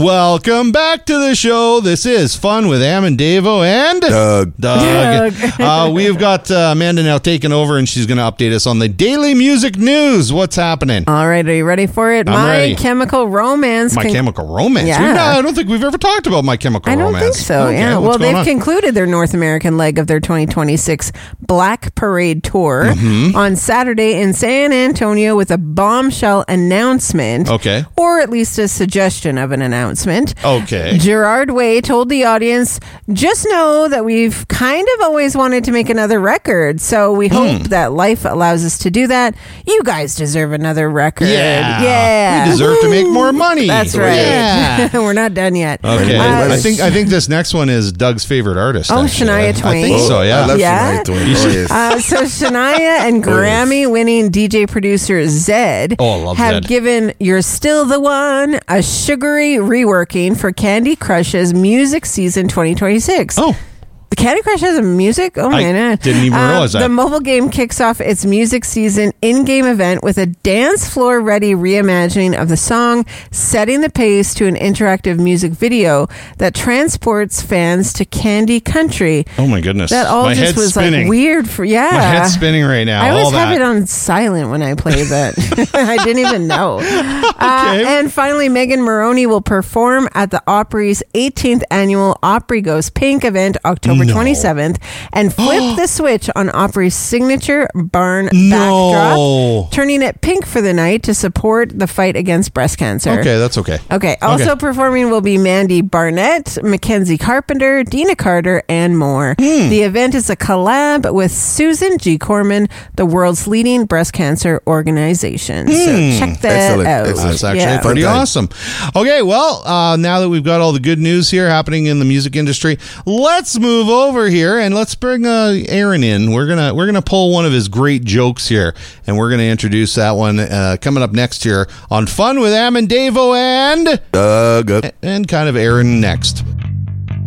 Welcome back to the show. This is Fun with Am and Davo and Doug. We've got Amanda now taking over, and she's going to update us on the daily music news. What's happening? All right, are you ready for it? I'm ready. Chemical Romance. My Chemical Romance? Yeah. I don't think we've ever talked about My Chemical Romance. I don't think so, Okay, yeah. what's Well, going they've on? concluded their North American leg of their 2026 Black Parade Tour on Saturday in San Antonio with a bombshell announcement. Okay. Or at least a suggestion of an announcement. Okay. Gerard Way told the audience, just know that we've kind of always wanted to make another record, so we hope that life allows us to do that. You guys deserve another record. Yeah. We deserve to make more money. That's right. Yeah. We're not done yet. Okay. I think this next one is Doug's favorite artist. Oh, actually. Shania Twain. I think so, yeah. I love Yeah. Shania Twain. Oh, yes. So Shania and Grammy-winning DJ producer Zedd Oh, I love have Zedd. given You're Still the One a sugary reworking for Candy Crush's Music Season 2026. Oh. The Candy Crush has a music? Oh, I man. didn't even realize that. The mobile game kicks off its music season in-game event with a dance floor-ready reimagining of the song, setting the pace to an interactive music video that transports fans to Candy Country. Oh, my goodness. That all My just head's was spinning. like weird for, yeah. My head's spinning right now. I all always that. have it on silent when I play that. I didn't even know. And finally, Megan Moroney will perform at the Opry's 18th annual Opry Goes Pink event, October 27th, and flip the switch on Opry's signature barn backdrop, turning it pink for the night to support the fight against breast cancer. Okay, that's okay. Okay, also performing will be Mandy Barnett, Mackenzie Carpenter, Dina Carter, and more. The event is a collab with Susan G. Corman, the world's leading breast cancer organization. So check that out. Excellent. That's actually pretty awesome. Okay, well, now that we've got all the good news here happening in the music industry, let's move over here and let's bring Aaron in. We're gonna pull one of his great jokes here, and we're gonna introduce that one coming up next here on Fun with Am and Davo and Doug. and kind of Aaron next.